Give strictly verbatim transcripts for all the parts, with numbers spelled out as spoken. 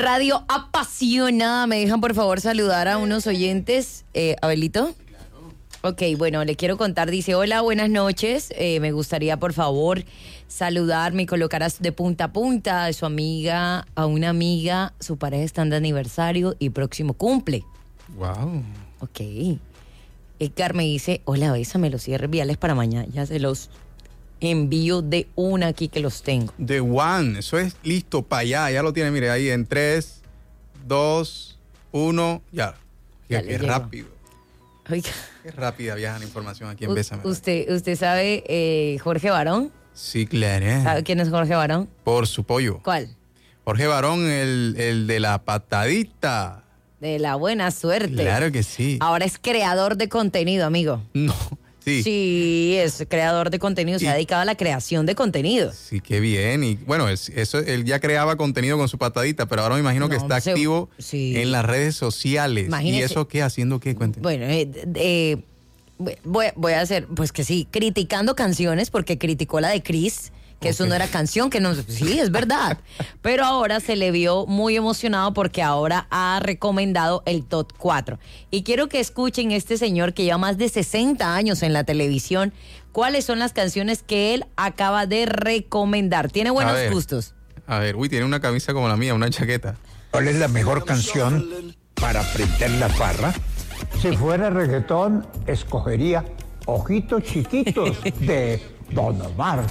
Radio apasionada. ¿Me dejan por favor saludar a unos oyentes? Eh, ¿Abelito? Ok, bueno, le quiero contar, dice, hola, buenas noches, eh, me gustaría por favor saludarme y colocar a, de punta a punta a su amiga, a una amiga, su pareja está de aniversario y próximo cumple. Wow. Ok. Edgar me dice, hola, bésame los cierres viales para mañana, ya se los envío de una aquí que los tengo. De one, eso es listo para allá, ya lo tiene, mire, ahí en tres, dos, uno, ya. Ya Qué rápido. Oiga. Qué rápida viaja la información aquí en Bésame. ¿Usted, usted sabe eh, Jorge Barón? Sí, claro. ¿Sabe quién es Jorge Barón? Por su pollo. ¿Cuál? Jorge Barón, el, el de la patadita. De la buena suerte. Claro que sí. Ahora es creador de contenido, amigo. No, sí. Sí, es creador de contenido, se Y, ha dedicado a la creación de contenido. Sí, qué bien. Y bueno, es, eso, él ya creaba contenido con su patadita, pero ahora me imagino No, que está se, activo sí. en las redes sociales. Imagínese. ¿Y eso qué? ¿Haciendo qué? Cuénteme. Bueno, eh, eh, voy, voy a hacer, pues que sí, criticando canciones, porque criticó la de Chris, que okay. Eso no era canción, que no, sí, es verdad. Pero ahora se le vio muy emocionado porque ahora ha recomendado el top cuatro. Y quiero que escuchen este señor que lleva más de sesenta años en la televisión, cuáles son las canciones que él acaba de recomendar. Tiene buenos a ver, gustos. A ver, uy, tiene una camisa como la mía, una chaqueta. ¿Cuál es la mejor canción para prender la farra? Si fuera reggaetón, escogería Ojitos Chiquitos de Don Omar.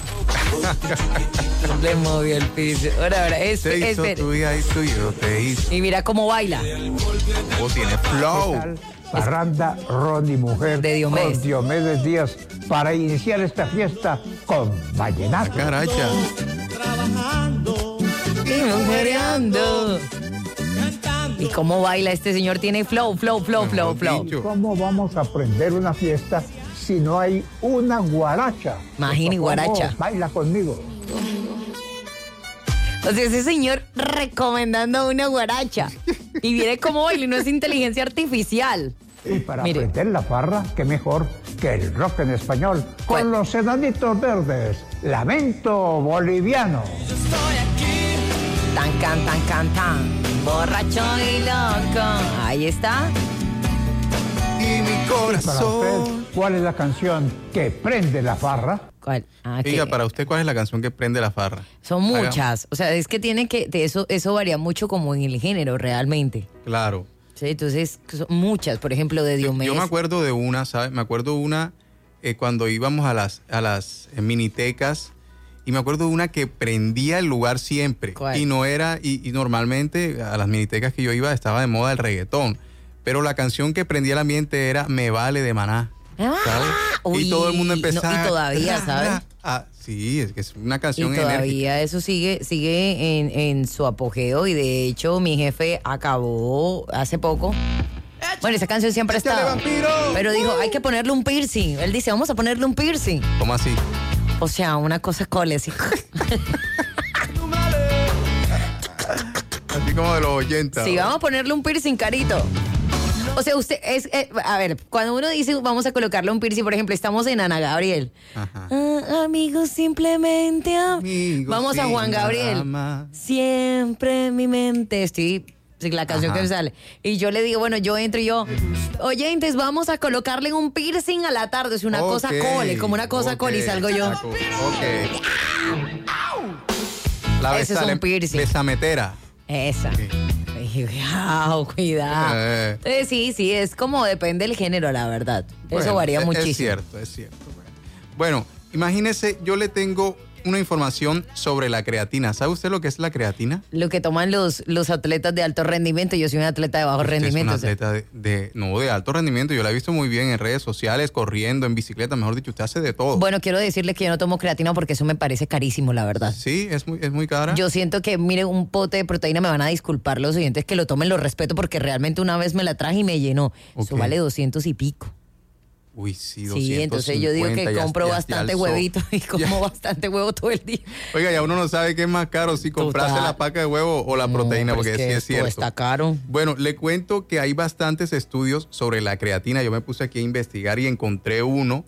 Le movió el piso. Ahora, ahora, es, te es, hizo es, tuya y tuyo, te hizo. Y mira cómo baila. Oh, tiene flow. Parranda, ron y mujer de Diomedes. Con Diomedes Díaz para iniciar esta fiesta con vallenato. Caracha. Trabajando y mujereando. ¿Y cómo baila este señor? Tiene flow, flow, flow, flow, flow. ¿Cómo vamos a aprender una fiesta si no hay una guaracha? Imagínate, guaracha. Baila conmigo. O sea, ese señor recomendando una guaracha. Y viene cómo baila y no es inteligencia artificial. Y para Mire. aprender la farra, qué mejor que el rock en español. Con ¿Cuál? Los Enanitos Verdes. Lamento Boliviano. estoy aquí. Tan, can, tan, can, tan. Borracho y loco. Ahí está. Y mi Para corazón. usted, ¿cuál es la canción que prende la farra? ¿Cuál? Ah, Diga, que- para usted, ¿cuál es la canción que prende la farra? Son muchas. O sea, es que tiene que. de Eso, eso varía mucho como en el género, realmente. Claro. Sí, entonces, son muchas. Por ejemplo, de Diomedes. Yo me acuerdo de una, ¿sabes? Me acuerdo una eh, cuando íbamos a las, a las eh, minitecas. Y me acuerdo de una que prendía el lugar siempre. ¿Cuál? Y no era, y, y normalmente a las minitecas que yo iba estaba de moda el reggaetón. Pero la canción que prendía el ambiente era Me Vale de Maná. Ah, ¿Sabes? uy, y todo el mundo no, empezaba. y todavía, ra, ¿sabes? ra, ah, sí, es que es una Y canción todavía enérgica. eso sigue, sigue en, en su apogeo. Y de hecho, mi jefe acabó hace poco. Bueno, esa canción siempre ha ¡Échale, estado. vampiro! Pero dijo, hay que ponerle un piercing. Él dice, vamos a ponerle un piercing. ¿Cómo así? O sea, una cosa cole, así. Así como de los ochenta. Sí, vamos a ponerle un piercing carito. O sea, usted es, eh, a ver, cuando uno dice vamos a colocarle un piercing, por ejemplo, estamos en Ana Gabriel. Ajá. Ah, amigos, simplemente. am- Amigos, vamos a sin Juan nada Gabriel. más. Siempre en mi mente. Estoy. sí, la canción Ajá. que me sale. Y yo le digo, bueno, yo entro y yo, oyentes, vamos a colocarle un piercing a la tarde. Es una Ok, cosa cole, como una cosa ok. cole y salgo yo. Ok. La Ese es besale- un piercing. besametera. Esa. Ok. Cuidado, cuidado. Eh. Entonces, sí, sí, es como depende del género, la verdad. Eso Bueno, varía es- muchísimo. Es cierto, es cierto. Bueno, imagínese, yo le tengo una información sobre la creatina. ¿Sabe usted lo que es la creatina? Lo que toman los, los atletas de alto rendimiento. Yo soy un atleta de bajo Usted rendimiento. Es un atleta de, de- no, de alto rendimiento. Yo la he visto muy bien en redes sociales, corriendo, en bicicleta, mejor dicho, usted hace de todo. Bueno, quiero decirle que yo no tomo creatina porque eso me parece carísimo, la verdad. Sí, es muy, es muy cara. Yo siento que, mire, un pote de proteína me van a disculpar los oyentes que lo tomen, lo respeto porque realmente una vez me la traje y me llenó. Eso Ok. vale doscientos y pico. Uy, sí, Sí, entonces yo digo que doscientos cincuenta, ya- compro ya- ya bastante alzó. huevito y como bastante huevo todo el día. Oiga, ya uno no sabe qué es más caro, si comprarse Total. la paca de huevo o la No, proteína, pero porque es sí que es esto cierto. está caro. Bueno, le cuento que hay bastantes estudios sobre la creatina. Yo me puse aquí a investigar y encontré uno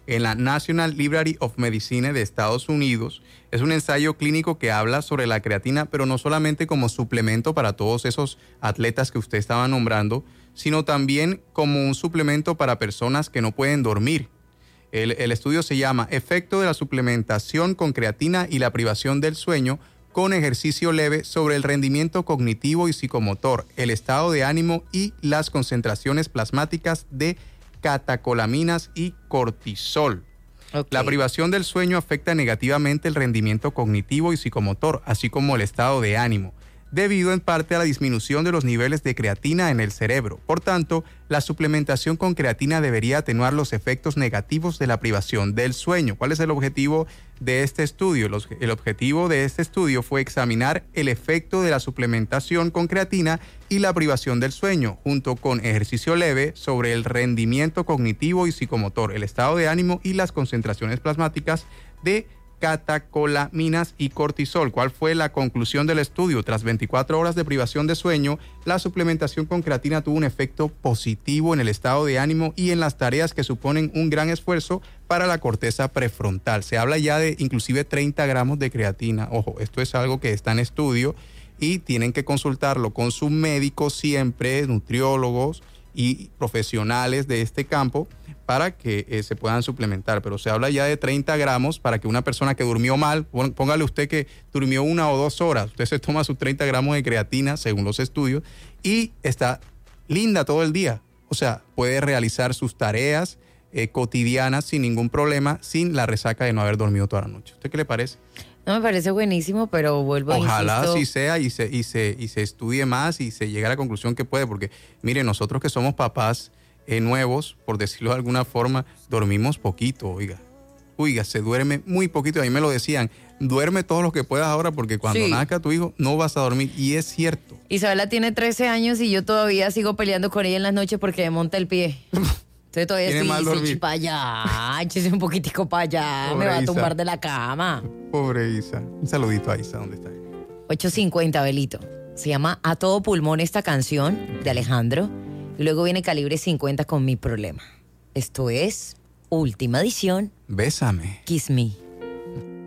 en la National Library of Medicine de Estados Unidos. Es un ensayo clínico que habla sobre la creatina, pero no solamente como suplemento para todos esos atletas que usted estaba nombrando, sino también como un suplemento para personas que no pueden dormir. El, el estudio se llama Efecto de la suplementación con creatina y la privación del sueño con ejercicio leve sobre el rendimiento cognitivo y psicomotor, el estado de ánimo y las concentraciones plasmáticas de catecolaminas y cortisol. Okay. La privación del sueño afecta negativamente el rendimiento cognitivo y psicomotor, así como el estado de ánimo, debido en parte a la disminución de los niveles de creatina en el cerebro. Por tanto, la suplementación con creatina debería atenuar los efectos negativos de la privación del sueño. ¿Cuál es el objetivo de este estudio? El objetivo de este estudio fue examinar el efecto de la suplementación con creatina y la privación del sueño, junto con ejercicio leve, sobre el rendimiento cognitivo y psicomotor, el estado de ánimo y las concentraciones plasmáticas de catecolaminas y cortisol. ¿Cuál fue la conclusión del estudio? Tras veinticuatro horas de privación de sueño, la suplementación con creatina tuvo un efecto positivo en el estado de ánimo y en las tareas que suponen un gran esfuerzo para la corteza prefrontal. Se habla ya de inclusive treinta gramos de creatina. Ojo, esto es algo que está en estudio y tienen que consultarlo con su médico siempre, nutriólogos y profesionales de este campo para que eh, se puedan suplementar, pero se habla ya de treinta gramos para que una persona que durmió mal, póngale usted que durmió una o dos horas, usted se toma sus treinta gramos de creatina según los estudios y está linda todo el día, o sea, puede realizar sus tareas eh, cotidianas sin ningún problema, sin la resaca de no haber dormido toda la noche. ¿Usted qué le parece? No, me parece buenísimo, pero vuelvo a Ojalá insisto. así sea y se, y, se, y se estudie más y se llegue a la conclusión que puede, porque mire, nosotros que somos papás eh, nuevos, por decirlo de alguna forma, dormimos poquito, oiga. Oiga, se duerme muy poquito. A mí me lo decían, duerme todo lo que puedas ahora porque cuando Sí. nazca tu hijo no vas a dormir. Y es cierto. Isabela tiene trece años y yo todavía sigo peleando con ella en las noches porque me monta el pie. Entonces todavía Tiene estoy mal diciendo, dormir. para allá, échese un poquitico para allá, Pobre me va a Isa. tumbar de la cama. Pobre Isa. Un saludito a Isa, ¿dónde está? ocho cincuenta, Belito. Se llama A Todo Pulmón esta canción de Alejandro. Y luego viene Calibre cincuenta con Mi Problema. Esto es Última Edición. Bésame. Kiss Me.